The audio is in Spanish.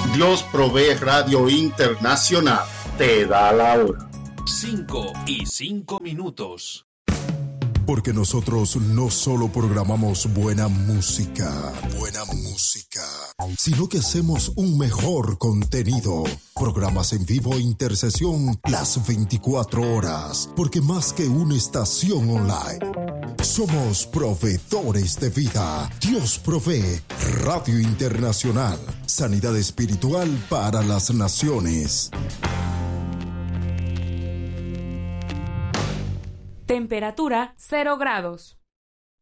Dios Provee Radio Internacional te da la hora. 5:05. Porque nosotros no solo programamos buena música, sino que hacemos un mejor contenido. Programas en vivo e intercesión las 24 horas. Porque más que una estación online, somos proveedores de vida. Dios Provee Radio Internacional. Sanidad espiritual para las naciones. Temperatura 0 grados.